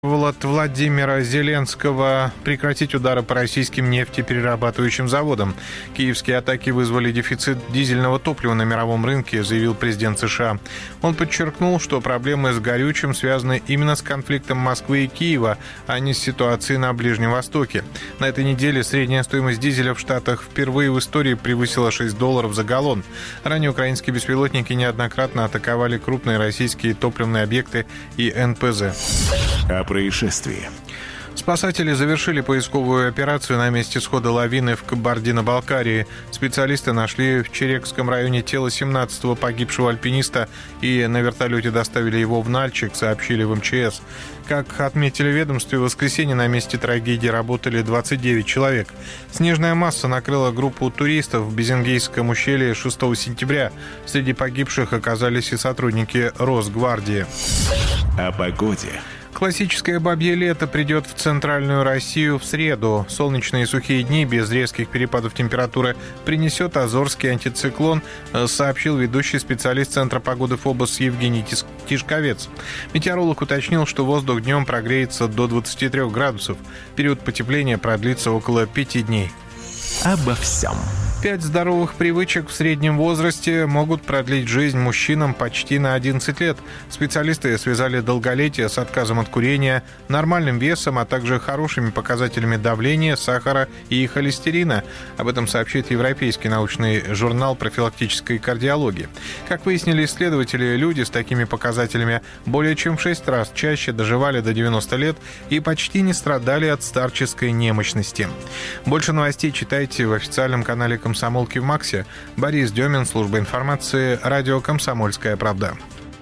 От Владимира Зеленского прекратить удары по российским нефтеперерабатывающим заводам. Киевские атаки вызвали дефицит дизельного топлива на мировом рынке, заявил президент США. Он подчеркнул, что проблемы с горючим связаны именно с конфликтом Москвы и Киева, а не с ситуацией на Ближнем Востоке. На этой неделе средняя стоимость дизеля в Штатах впервые в истории превысила $6 за галлон. Ранее украинские беспилотники неоднократно атаковали крупные российские топливные объекты и НПЗ. О происшествии. Спасатели завершили поисковую операцию на месте схода лавины в Кабардино-Балкарии. Специалисты нашли в Черекском районе тело 17-го погибшего альпиниста и на вертолете доставили его в Нальчик, сообщили в МЧС. Как отметили в ведомстве, в воскресенье на месте трагедии работали 29 человек. Снежная масса накрыла группу туристов в Безингейском ущелье 6 сентября. Среди погибших оказались и сотрудники Росгвардии. О погоде. Классическое бабье лето придет в центральную Россию в среду. Солнечные и сухие дни без резких перепадов температуры принесет Азорский антициклон, сообщил ведущий специалист Центра погоды ФОБОС Евгений Тишковец. Метеоролог уточнил, что воздух днем прогреется до 23 градусов. Период потепления продлится около 5 дней. Обо всем. 5 здоровых привычек в среднем возрасте могут продлить жизнь мужчинам почти на 11 лет. Специалисты связали долголетие с отказом от курения, нормальным весом, а также хорошими показателями давления, сахара и холестерина. Об этом сообщит Европейский научный журнал профилактической кардиологии. Как выяснили исследователи, люди с такими показателями более чем в 6 раз чаще доживали до 90 лет и почти не страдали от старческой немощности. Больше новостей читайте в официальном канале «Комсомолки» в Максе. Борис Демин, служба информации, радио «Комсомольская правда».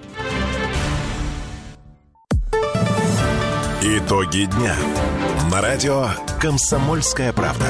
Итоги дня на радио «Комсомольская правда».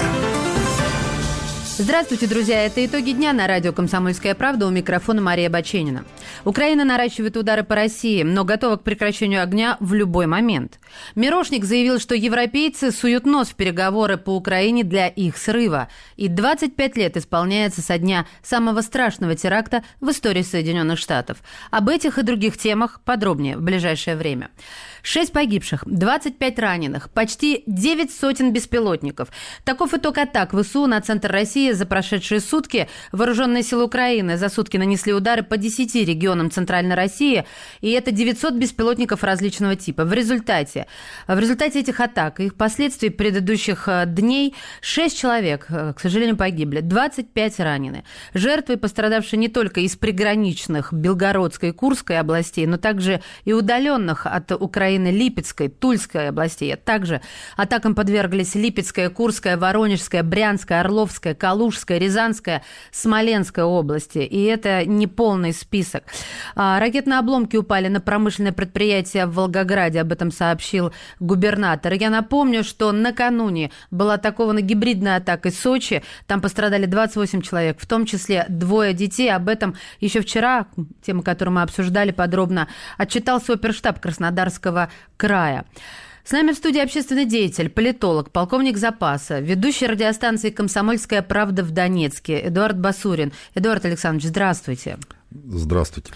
Здравствуйте, друзья. Это «Итоги дня» на радио «Комсомольская правда». У микрофона Мария Баченина. Украина наращивает удары по России, но готова к прекращению огня в любой момент. Мирошник заявил, что европейцы суют нос в переговоры по Украине для их срыва. И 25 лет исполняется со дня самого страшного теракта в истории Соединенных Штатов. Об этих и других темах подробнее в ближайшее время. 6 погибших, 25 раненых, почти 9 сотен беспилотников. Таков итог атак ВСУ на центр России за прошедшие сутки. Вооруженные силы Украины за сутки нанесли удары по 10 регионам Центральной России, и это 900 беспилотников различного типа. В результате этих атак и их последствий предыдущих дней 6 человек, к сожалению, погибли, 25 ранены. Жертвы, пострадавшие не только из приграничных Белгородской и Курской областей, но также и удаленных от Украины Липецкой, Тульской областей. Также атакам подверглись Липецкая, Курская, Воронежская, Брянская, Орловская, Калужская, Рязанская, Смоленская области. И это не полный список. Ракетные обломки упали на промышленное предприятие в Волгограде. Об этом сообщил губернатор. Я напомню, что накануне была атакована гибридная атака из Сочи. Там пострадали 28 человек, в том числе 2 детей. Об этом еще вчера, тему, которую мы обсуждали подробно, отчитался оперштаб Краснодарского края. С нами в студии общественный деятель, политолог, полковник запаса, ведущий радиостанции «Комсомольская правда» в Донецке Эдуард Басурин. Эдуард Александрович, здравствуйте. Здравствуйте.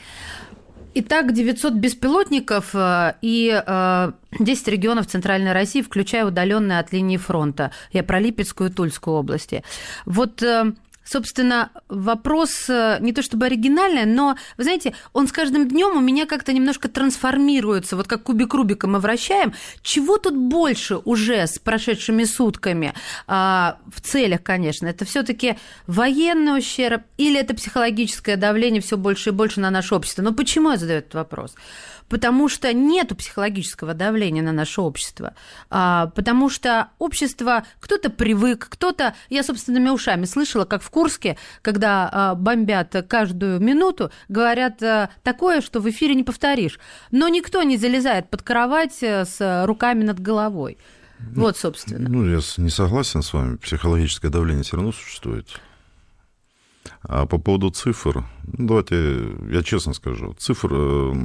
Итак, 900 беспилотников и 10 регионов Центральной России, включая удаленные от линии фронта. Я про Липецкую и Тульскую области. Вот... Собственно, вопрос не то чтобы оригинальный, но, вы знаете, он с каждым днем у меня как-то немножко трансформируется, вот как кубик Рубика мы вращаем. Чего тут больше уже с прошедшими сутками, в целях, конечно, это все-таки военный ущерб или это психологическое давление все больше и больше на наше общество? Но почему я задаю этот вопрос? Потому что нет психологического давления на наше общество. Потому что общество, кто-то привык, кто-то... Я собственными ушами слышала, как в Курске, когда бомбят каждую минуту, говорят такое, что в эфире не повторишь. Но никто не залезает под кровать с руками над головой. Вот, собственно. Ну, я не согласен с вами. Психологическое давление все равно существует. А по поводу цифр... давайте я честно скажу. Цифр...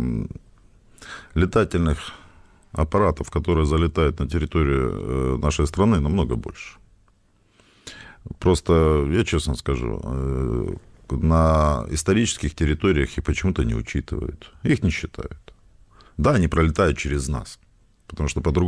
летательных аппаратов, которые залетают на территорию нашей страны, намного больше. Просто, я честно скажу, на исторических территориях их почему-то не учитывают. Их не считают. Да, они пролетают через нас. потому что по-другому